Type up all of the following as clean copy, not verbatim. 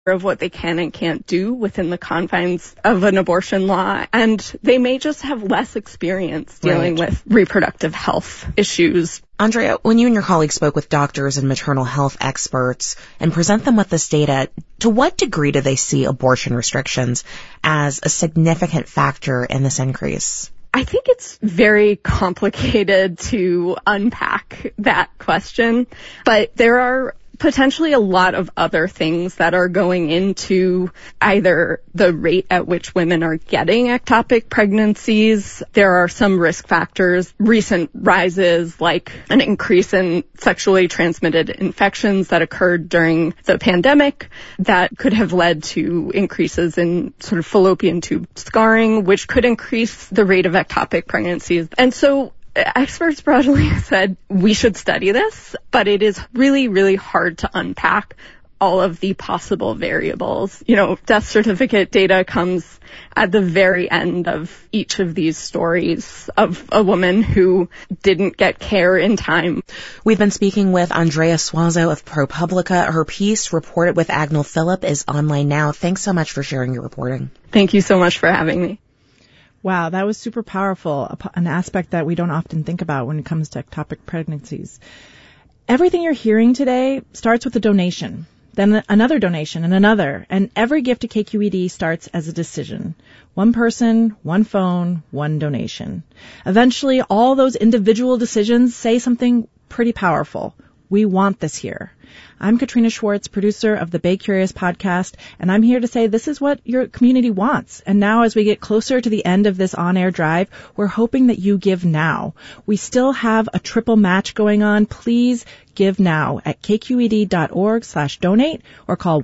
of what they can and can't do within the confines of an abortion law, and they may just have less experience dealing with reproductive health issues. Andrea, when you and your colleagues spoke with doctors and maternal health experts and present them with this data, to what degree do they see abortion restrictions as a significant factor in this increase? I think it's very complicated to unpack that question, but there are potentially a lot of other things that are going into either the rate at which women are getting ectopic pregnancies. There are some risk factors, recent rises like an increase in sexually transmitted infections that occurred during the pandemic that could have led to increases in sort of fallopian tube scarring, which could increase the rate of ectopic pregnancies. And so experts broadly said we should study this, but it is really, really hard to unpack all of the possible variables. You know, death certificate data comes at the very end of each of these stories of a woman who didn't get care in time. We've been speaking with Andrea Suazo of ProPublica. Her piece, reported with Agnel Phillip, is online now. Thanks so much for sharing your reporting. Thank you so much for having me. Wow, that was super powerful, an aspect that we don't often think about when it comes to ectopic pregnancies. Everything you're hearing today starts with a donation, then another donation and another, and every gift to KQED starts as a decision. One person, one phone, one donation. Eventually, all those individual decisions say something pretty powerful. We want this here. I'm Katrina Schwartz, producer of the Bay Curious podcast, and I'm here to say this is what your community wants. And now as we get closer to the end of this on-air drive, we're hoping that you give now. We still have a triple match going on. Please give now at kqed.org/donate or call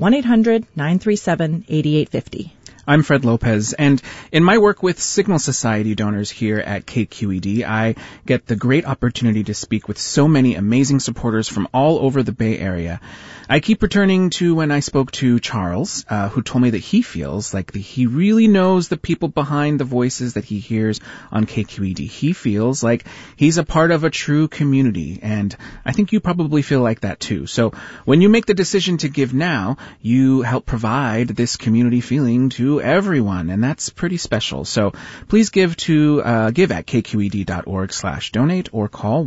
1-800-937-8850. I'm Fred Lopez, and in my work with Signal Society donors here at KQED, I get the great opportunity to speak with so many amazing supporters from all over the Bay Area. I keep returning to when I spoke to Charles, who told me that he feels like he really knows the people behind the voices that he hears on KQED. He feels like he's a part of a true community, and I think you probably feel like that too. So when you make the decision to give now, you help provide this community feeling to everyone, and that's pretty special. So please give at kqed.org/donate or call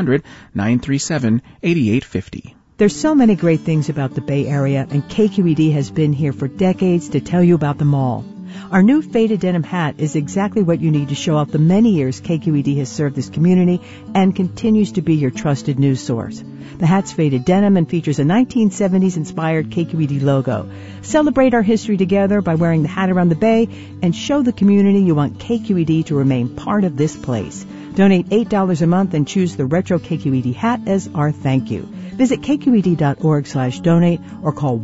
1-800-937-8850. There's so many great things about the Bay Area, and KQED has been here for decades to tell you about them all. Our new faded denim hat is exactly what you need to show off the many years KQED has served this community and continues to be your trusted news source. The hat's faded denim and features a 1970s-inspired KQED logo. Celebrate our history together by wearing the hat around the Bay and show the community you want KQED to remain part of this place. Donate $8 a month and choose the retro KQED hat as our thank you. Visit kqed.org/donate or call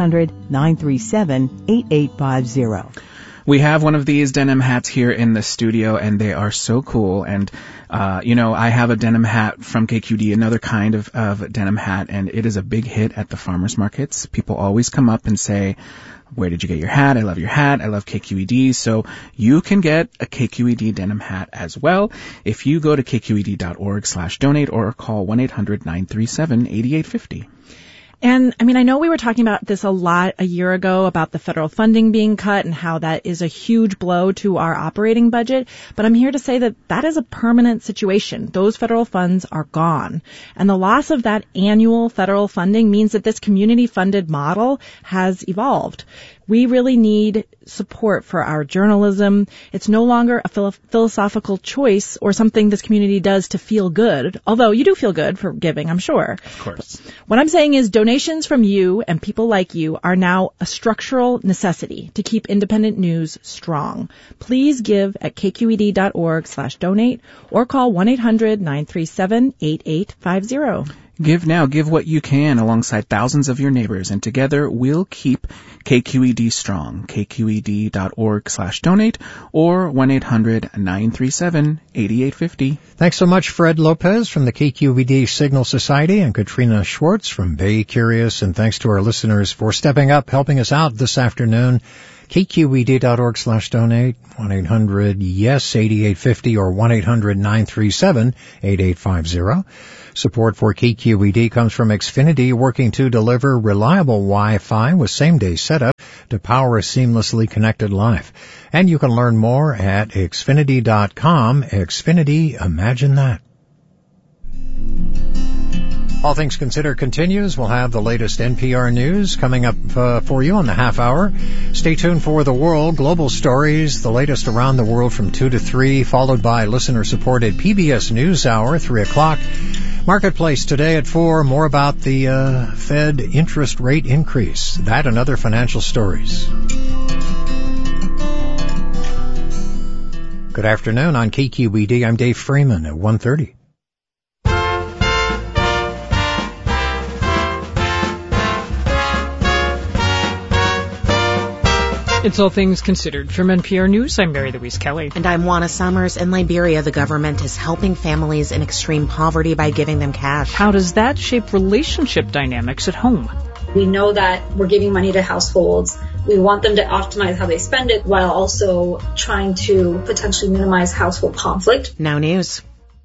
1-800-937-8850. We have one of these denim hats here in the studio, and they are so cool. And, I have a denim hat from KQED, another kind of denim hat, and it is a big hit at the farmers markets. People always come up and say, where did you get your hat? I love your hat. I love KQED. So you can get a KQED denim hat as well if you go to kqed.org/donate or call 1-800-937-8850. And, I know we were talking about this a lot a year ago about the federal funding being cut and how that is a huge blow to our operating budget. But I'm here to say that is a permanent situation. Those federal funds are gone. And the loss of that annual federal funding means that this community-funded model has evolved. We really need support for our journalism. It's no longer a philosophical choice or something this community does to feel good, although you do feel good for giving, I'm sure. Of course. What I'm saying is donations from you and people like you are now a structural necessity to keep independent news strong. Please give at kqed.org/donate or call 1-800-937-8850. Give now, give what you can alongside thousands of your neighbors, and together we'll keep KQED strong. kqed.org/donate or 1-800-937-8850. Thanks so much, Fred Lopez from the KQED Signal Society and Katrina Schwartz from Bay Curious, and thanks to our listeners for stepping up, helping us out this afternoon. kqed.org/donate, 1-800-YES-8850 or 1-800-937-8850. Support for KQED comes from Xfinity, working to deliver reliable Wi-Fi with same-day setup to power a seamlessly connected life. And you can learn more at Xfinity.com. Xfinity, imagine that. All Things Considered continues. We'll have the latest NPR news coming up for you on the half hour. Stay tuned for The World, global stories, the latest around the world from 2 to 3, followed by listener-supported PBS NewsHour, 3 o'clock. Marketplace today at 4, more about the Fed interest rate increase. That and other financial stories. Good afternoon. On KQED, I'm Dave Freeman at 1:30. It's All Things Considered. From NPR News, I'm Mary Louise Kelly. And I'm Juana Summers. In Liberia, the government is helping families in extreme poverty by giving them cash. How does that shape relationship dynamics at home? We know that we're giving money to households. We want them to optimize how they spend it while also trying to potentially minimize household conflict. Now News.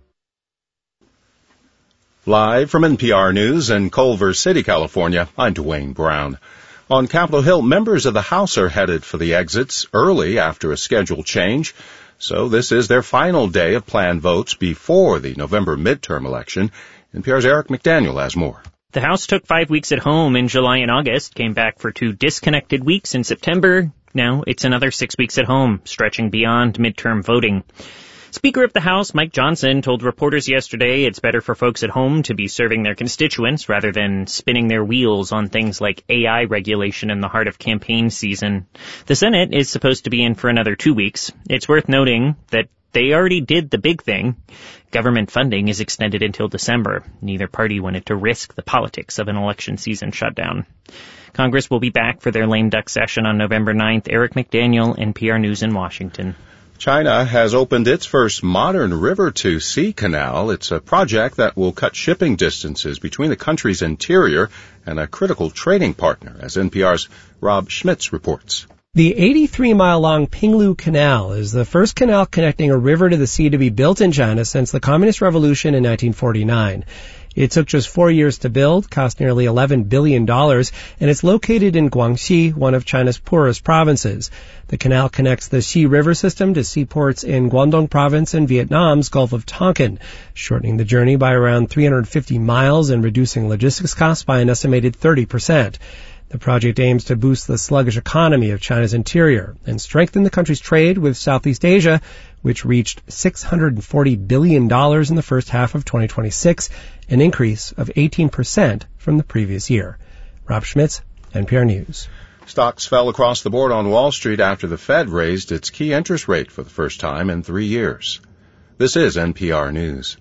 Live from NPR News in Culver City, California, I'm Dwayne Brown. On Capitol Hill, members of the House are headed for the exits early after a schedule change. So this is their final day of planned votes before the November midterm election. NPR's Eric McDaniel has more. The House took 5 weeks at home in July and August, came back for 2 disconnected weeks in September. Now it's another 6 weeks at home, stretching beyond midterm voting. Speaker of the House, Mike Johnson, told reporters yesterday it's better for folks at home to be serving their constituents rather than spinning their wheels on things like AI regulation in the heart of campaign season. The Senate is supposed to be in for another 2 weeks. It's worth noting that they already did the big thing. Government funding is extended until December. Neither party wanted to risk the politics of an election season shutdown. Congress will be back for their lame duck session on November 9th. Eric McDaniel, NPR News in Washington. China has opened its first modern river-to-sea canal. It's a project that will cut shipping distances between the country's interior and a critical trading partner, as NPR's Rob Schmitz reports. The 83-mile-long Pinglu Canal is the first canal connecting a river to the sea to be built in China since the Communist Revolution in 1949. It took just 4 years to build, cost nearly $11 billion, and it's located in Guangxi, one of China's poorest provinces. The canal connects the Xi River system to seaports in Guangdong province and Vietnam's Gulf of Tonkin, shortening the journey by around 350 miles and reducing logistics costs by an estimated 30%. The project aims to boost the sluggish economy of China's interior and strengthen the country's trade with Southeast Asia, which reached $640 billion in the first half of 2026, an increase of 18% from the previous year. Rob Schmitz, NPR News. Stocks fell across the board on Wall Street after the Fed raised its key interest rate for the first time in 3 years. This is NPR News.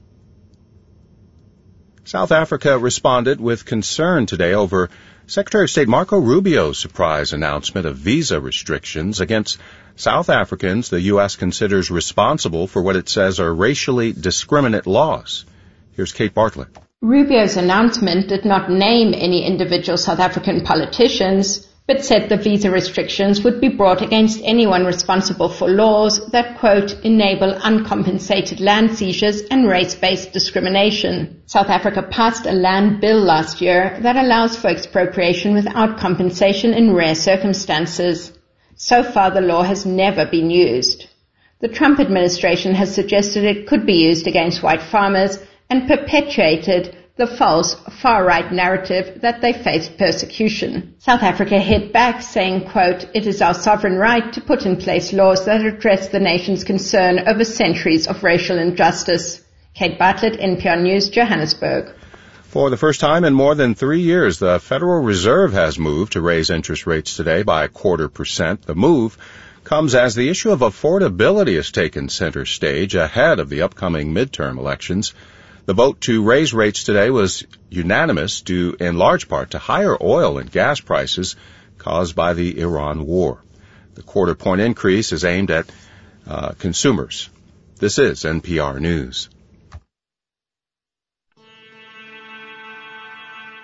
South Africa responded with concern today over Secretary of State Marco Rubio's surprise announcement of visa restrictions against South Africans the U.S. considers responsible for what it says are racially discriminate laws. Here's Kate Bartlett. Rubio's announcement did not name any individual South African politicians, but said the visa restrictions would be brought against anyone responsible for laws that, quote, enable uncompensated land seizures and race-based discrimination. South Africa passed a land bill last year that allows for expropriation without compensation in rare circumstances. So far, the law has never been used. The Trump administration has suggested it could be used against white farmers and perpetuated the false far-right narrative that they faced persecution. South Africa hit back, saying, quote, it is our sovereign right to put in place laws that address the nation's concern over centuries of racial injustice. Kate Bartlett, NPR News, Johannesburg. For the first time in more than 3 years, the Federal Reserve has moved to raise interest rates today by 0.25%. The move comes as the issue of affordability has taken center stage ahead of the upcoming midterm elections. The vote to raise rates today was unanimous due in large part to higher oil and gas prices caused by the Iran war. The 0.25-point increase is aimed at consumers. This is NPR News.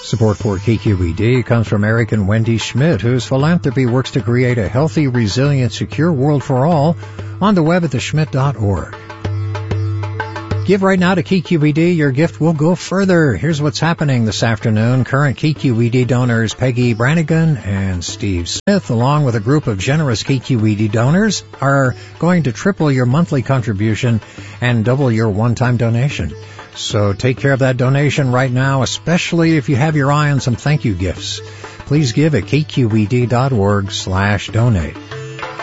Support for KQED comes from Eric and Wendy Schmidt, whose philanthropy works to create a healthy, resilient, secure world for all, on the web at theschmidt.org. Give right now to KQED. Your gift will go further. Here's what's happening this afternoon. Current KQED donors Peggy Brannigan and Steve Smith, along with a group of generous KQED donors, are going to triple your monthly contribution and double your one-time donation. So take care of that donation right now, especially if you have your eye on some thank you gifts. Please give at kqed.org/donate.